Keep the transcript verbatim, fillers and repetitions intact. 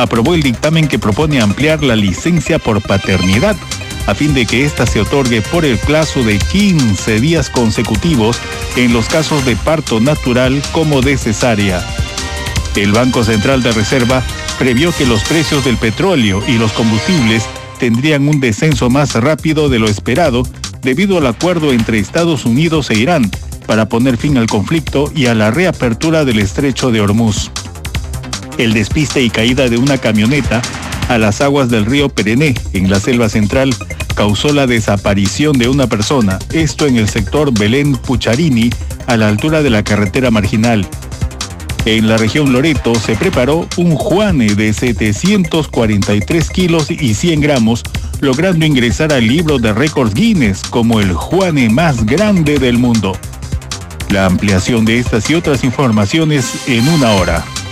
aprobó el dictamen que propone ampliar la licencia por paternidad a fin de que ésta se otorgue por el plazo de quince días consecutivos en los casos de parto natural como de cesárea. El Banco Central de Reserva previó que los precios del petróleo y los combustibles tendrían un descenso más rápido de lo esperado debido al acuerdo entre Estados Unidos e Irán para poner fin al conflicto y a la reapertura del estrecho de Hormuz. El despiste y caída de una camioneta a las aguas del río Perené, en la selva central, causó la desaparición de una persona, esto en el sector Belén-Pucharini, a la altura de la carretera marginal. En la región Loreto se preparó un juane de setecientos cuarenta y tres kilos y cien gramos, logrando ingresar al libro de récords Guinness como el juane más grande del mundo. La ampliación de estas y otras informaciones en una hora.